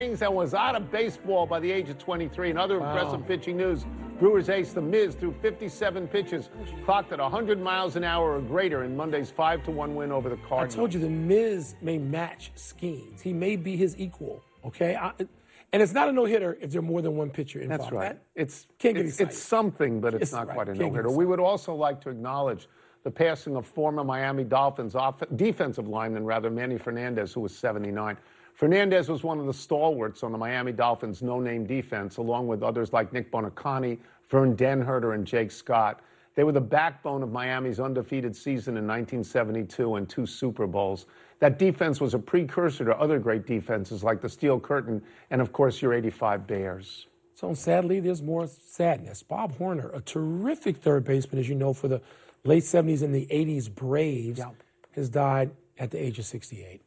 And was out of baseball by the age of 23. And other impressive pitching news, Brewers ace The Miz threw 57 pitches, clocked at 100 miles an hour or greater in Monday's 5-1 win over the Cardinals. I told you The Miz may match Skeens. He may be his equal, okay? And it's not a no-hitter if there are more than one pitcher involved. That's right. It's something, but it's not quite a no-hitter. We would also like to acknowledge the passing of former Miami Dolphins defensive lineman, Manny Fernandez, who was 79. Fernandez was one of the stalwarts on the Miami Dolphins' no-name defense, along with others like Nick Bonacani, Vern Denherter, and Jake Scott. They were the backbone of Miami's undefeated season in 1972 and 2 Super Bowls. That defense was a precursor to other great defenses like the Steel Curtain and, of course, your 85 Bears. So sadly, there's more sadness. Bob Horner, a terrific third baseman, as you know, for the late 70s and the 80s Braves, has died at the age of 68.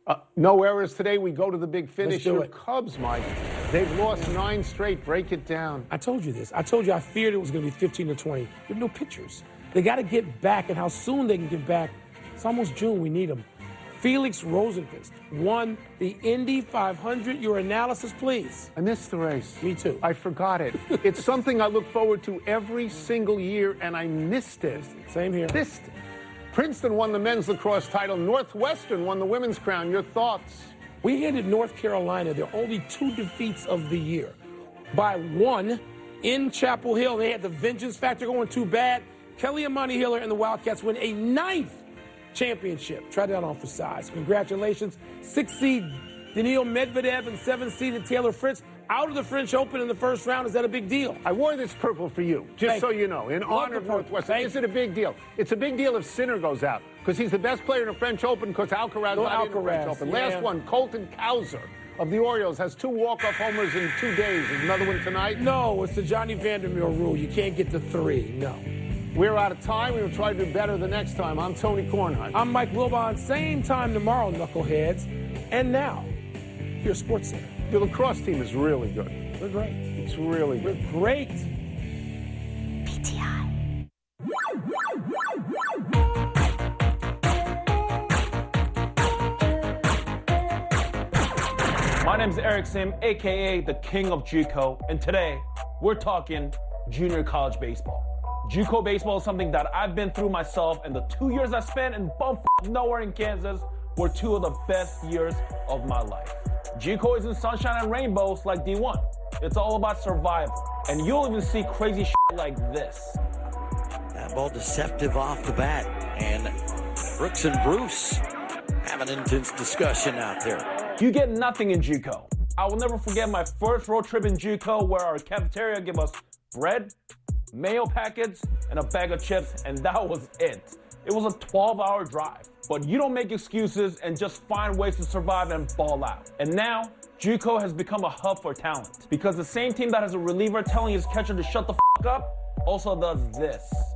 No errors today. We go to the big finish. Let's do it. Cubs, Mike. They've lost 9 straight. Break it down. I told you this. I told you I feared it was going to be 15 to 20. There's no pitchers. They got to get back, and how soon they can get back. It's almost June. We need them. Felix Rosenqvist won the Indy 500. Your analysis, please. I missed the race. Me too. I forgot it. It's something I look forward to every single year, and I missed it. Same here. Missed it. Princeton won the men's lacrosse title. Northwestern won the women's crown. Your thoughts? We handed North Carolina their only 2 defeats of the year. By 1 in Chapel Hill. They had the vengeance factor going too bad. Kelly Amani Hiller and the Wildcats win a 9th championship. Try that on for size. Congratulations. 6 seed Daniil Medvedev and 7 seeded Taylor Fritz out of the French Open in the first round. Is that a big deal? I wore this purple for you, just so you know, in honor of Northwestern. Is it a big deal? It's a big deal if Sinner goes out, because he's the best player in the French Open, because Alcaraz not in the French Open. Yeah. Last one, Colton Cowser of the Orioles has 2 walk-off homers in 2 days. Is another one tonight? No, it's the Johnny Vandermeer rule. You can't get to 3. No. We're out of time. We will try to do better the next time. I'm Tony Kornheiser. I'm Mike Wilbon. Same time tomorrow, knuckleheads. And now, here's SportsCenter. The lacrosse team is really good. We're great. It's really good. We're great. PTI. My name is Eric Sim, a.k.a. the King of JUCO, and today we're talking junior college baseball. JUCO baseball is something that I've been through myself, and the 2 years I spent in bumfuck nowhere in Kansas were 2 of the best years of my life. JUCO isn't sunshine and rainbows like D1. It's all about survival, and you'll even see crazy shit like this. That ball deceptive off the bat, and Brooks and Bruce have an intense discussion out there. You get nothing in JUCO. I will never forget my first road trip in JUCO where our cafeteria gave us bread, mayo packets, and a bag of chips, and that was it. It was a 12-hour drive. But you don't make excuses and just find ways to survive and ball out. And now, JUCO has become a hub for talent, because the same team that has a reliever telling his catcher to shut the f*** up also does this.